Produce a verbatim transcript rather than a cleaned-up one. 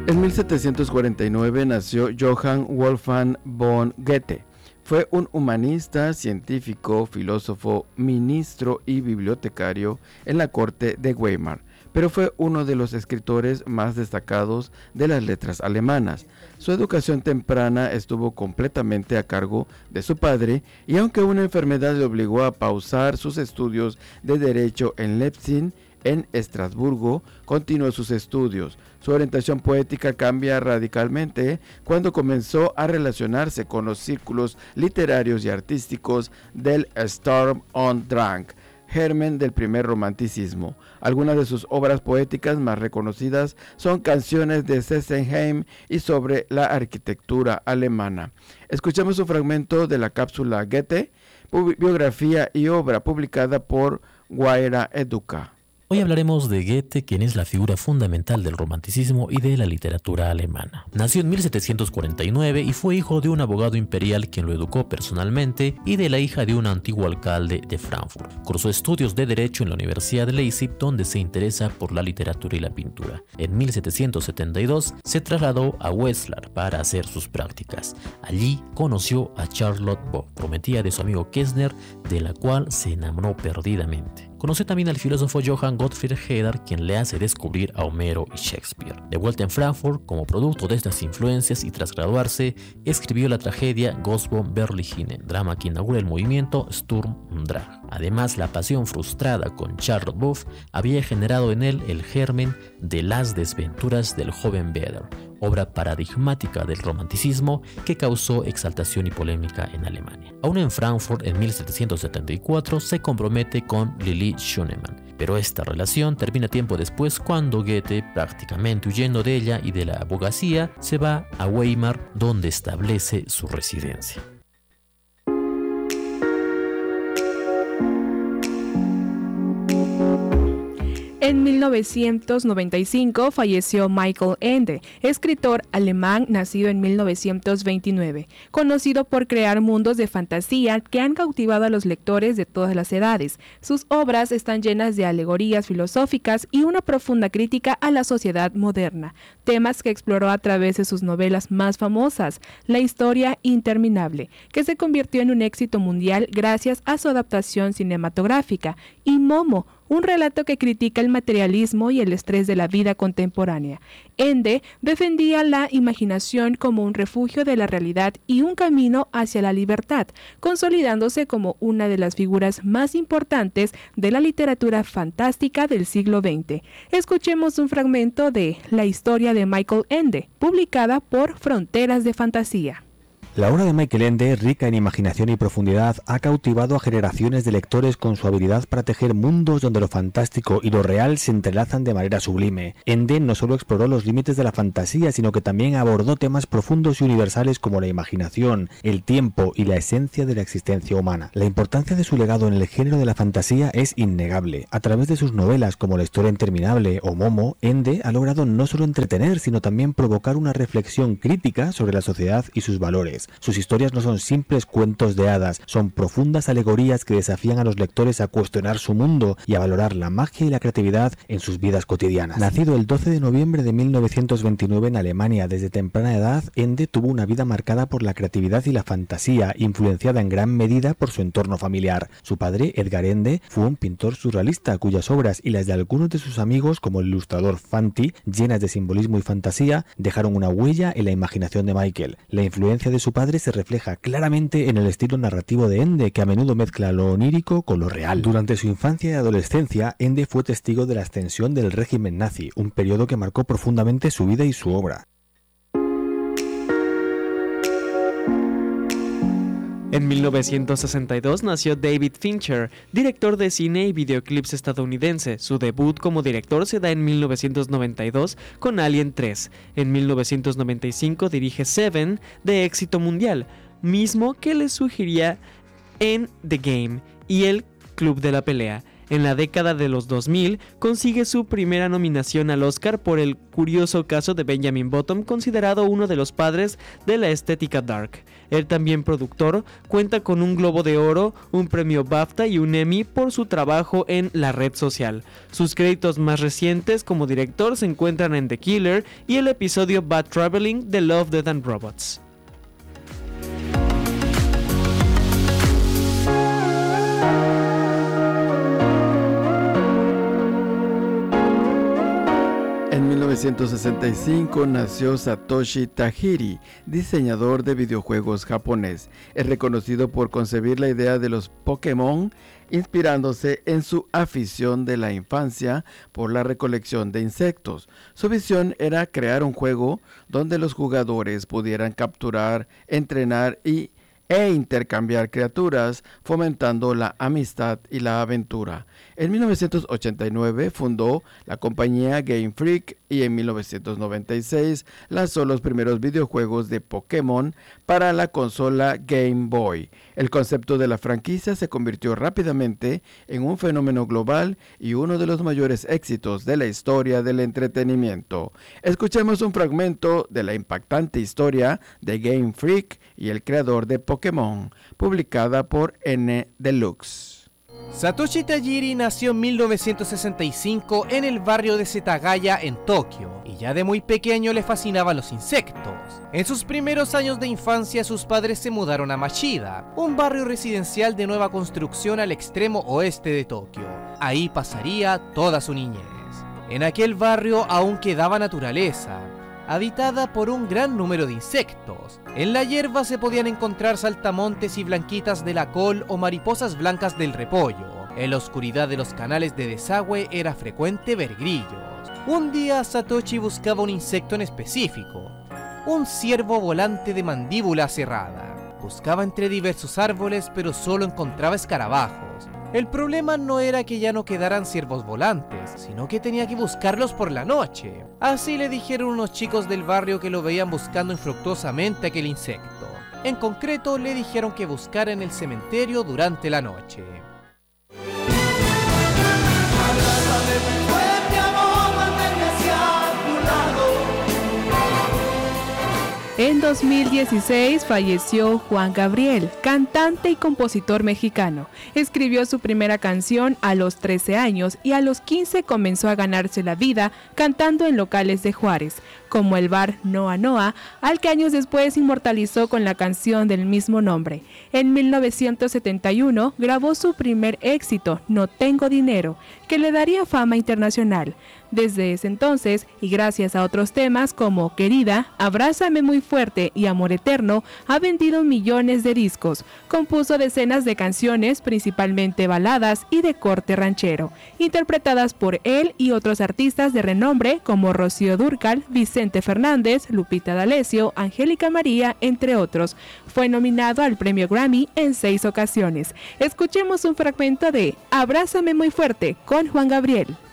En mil setecientos cuarenta y nueve nació Johann Wolfgang von Goethe. Fue un humanista, científico, filósofo, ministro y bibliotecario en la corte de Weimar, pero fue uno de los escritores más destacados de las letras alemanas. Su educación temprana estuvo completamente a cargo de su padre, y aunque una enfermedad le obligó a pausar sus estudios de derecho en Leipzig, en Estrasburgo, continuó sus estudios. Su orientación poética cambia radicalmente cuando comenzó a relacionarse con los círculos literarios y artísticos del Sturm und Drang, germen del primer romanticismo. Algunas de sus obras poéticas más reconocidas son Canciones de Sessenheim y Sobre la arquitectura alemana. Escuchemos un fragmento de la cápsula Goethe, biografía y obra publicada por Guaira Educa. Hoy hablaremos de Goethe, quien es la figura fundamental del romanticismo y de la literatura alemana. Nació en mil setecientos cuarenta y nueve y fue hijo de un abogado imperial quien lo educó personalmente y de la hija de un antiguo alcalde de Frankfurt. Cursó estudios de Derecho en la Universidad de Leipzig, donde se interesa por la literatura y la pintura. En mil setecientos setenta y dos se trasladó a Wetzlar para hacer sus prácticas. Allí conoció a Charlotte Bock, prometida de su amigo Kessner, de la cual se enamoró perdidamente. Conoció también al filósofo Johann Gottfried Herder, quien le hace descubrir a Homero y Shakespeare. De vuelta en Frankfurt, como producto de estas influencias y tras graduarse, escribió la tragedia Ghost von Berlichingen, drama que inaugura el movimiento Sturm und Drang. Además, la pasión frustrada con Charlotte Bock había generado en él el germen de Las desventuras del joven Werther, obra paradigmática del romanticismo que causó exaltación y polémica en Alemania. Aún en Frankfurt, en mil setecientos setenta y cuatro, se compromete con Lili Schönemann, pero esta relación termina tiempo después cuando Goethe, prácticamente huyendo de ella y de la abogacía, se va a Weimar, donde establece su residencia. En mil novecientos noventa y cinco falleció Michael Ende, escritor alemán nacido en mil novecientos veintinueve, conocido por crear mundos de fantasía que han cautivado a los lectores de todas las edades. Sus obras están llenas de alegorías filosóficas y una profunda crítica a la sociedad moderna, temas que exploró a través de sus novelas más famosas, La historia interminable, que se convirtió en un éxito mundial gracias a su adaptación cinematográfica, y Momo, un relato que critica el materialismo y el estrés de la vida contemporánea. Ende defendía la imaginación como un refugio de la realidad y un camino hacia la libertad, consolidándose como una de las figuras más importantes de la literatura fantástica del siglo veinte. Escuchemos un fragmento de La historia de Michael Ende, publicada por Fronteras de Fantasía. La obra de Michael Ende, rica en imaginación y profundidad, ha cautivado a generaciones de lectores con su habilidad para tejer mundos donde lo fantástico y lo real se entrelazan de manera sublime. Ende no solo exploró los límites de la fantasía, sino que también abordó temas profundos y universales como la imaginación, el tiempo y la esencia de la existencia humana. La importancia de su legado en el género de la fantasía es innegable. A través de sus novelas como La historia interminable o Momo, Ende ha logrado no solo entretener, sino también provocar una reflexión crítica sobre la sociedad y sus valores. Sus historias no son simples cuentos de hadas, son profundas alegorías que desafían a los lectores a cuestionar su mundo y a valorar la magia y la creatividad en sus vidas cotidianas. Nacido el doce de noviembre de mil novecientos veintinueve en Alemania, desde temprana edad, Ende tuvo una vida marcada por la creatividad y la fantasía, influenciada en gran medida por su entorno familiar. Su padre, Edgar Ende, fue un pintor surrealista cuyas obras y las de algunos de sus amigos, como el ilustrador Fanti, llenas de simbolismo y fantasía, dejaron una huella en la imaginación de Michael. La influencia de su padre se refleja claramente en el estilo narrativo de Ende, que a menudo mezcla lo onírico con lo real. Durante su infancia y adolescencia, Ende fue testigo de la extensión del régimen nazi, un periodo que marcó profundamente su vida y su obra. En mil novecientos sesenta y dos nació David Fincher, director de cine y videoclips estadounidense. Su debut como director se da en mil novecientos noventa y dos con Alien tres. En mil novecientos noventa y cinco dirige Seven, de éxito mundial, mismo que le sugería en The Game y El Club de la Pelea. En la década de los dos mil consigue su primera nominación al Oscar por el curioso caso de Benjamin Button, considerado uno de los padres de la estética dark. El también productor cuenta con un Globo de Oro, un premio BAFTA y un Emmy por su trabajo en La Red Social. Sus créditos más recientes como director se encuentran en The Killer y el episodio Bad Traveling de Love, Death and Robots. En mil novecientos sesenta y cinco nació Satoshi Tajiri, diseñador de videojuegos japonés. Es reconocido por concebir la idea de los Pokémon, inspirándose en su afición de la infancia por la recolección de insectos. Su visión era crear un juego donde los jugadores pudieran capturar, entrenar y e intercambiar criaturas, fomentando la amistad y la aventura. En mil novecientos ochenta y nueve fundó la compañía Game Freak y en mil novecientos noventa y seis lanzó los primeros videojuegos de Pokémon para la consola Game Boy. El concepto de la franquicia se convirtió rápidamente en un fenómeno global y uno de los mayores éxitos de la historia del entretenimiento. Escuchemos un fragmento de la impactante historia de Game Freak y el creador de Pokémon, publicada por N Deluxe. Satoshi Tajiri nació en mil novecientos sesenta y cinco en el barrio de Setagaya en Tokio, y ya de muy pequeño le fascinaban los insectos. En sus primeros años de infancia sus padres se mudaron a Mashida, un barrio residencial de nueva construcción al extremo oeste de Tokio. Ahí pasaría toda su niñez. En aquel barrio aún quedaba naturaleza, habitada por un gran número de insectos. En la hierba se podían encontrar saltamontes y blanquitas de la col o mariposas blancas del repollo. En la oscuridad de los canales de desagüe era frecuente ver grillos. Un día Satoshi buscaba un insecto en específico, un ciervo volante de mandíbula cerrada. Buscaba entre diversos árboles, pero solo encontraba escarabajos. El problema no era que ya no quedaran ciervos volantes, sino que tenía que buscarlos por la noche. Así le dijeron unos chicos del barrio que lo veían buscando infructuosamente aquel insecto. En concreto, le dijeron que buscara en el cementerio durante la noche. En dos mil dieciséis falleció Juan Gabriel, cantante y compositor mexicano. Escribió su primera canción a los trece años y a los quince comenzó a ganarse la vida cantando en locales de Juárez, como el bar Noa Noa, al que años después inmortalizó con la canción del mismo nombre. En mil novecientos setenta y uno grabó su primer éxito, No Tengo Dinero, que le daría fama internacional. Desde ese entonces, y gracias a otros temas como Querida, Abrázame Muy Fuerte y Amor Eterno, ha vendido millones de discos. Compuso decenas de canciones, principalmente baladas y de corte ranchero, interpretadas por él y otros artistas de renombre como Rocío Dúrcal, Vicente Fernández, Lupita D'Alessio, Angélica María, entre otros. Fue nominado al premio Grammy en seis ocasiones. Escuchemos un fragmento de Abrázame Muy Fuerte con Juan Gabriel.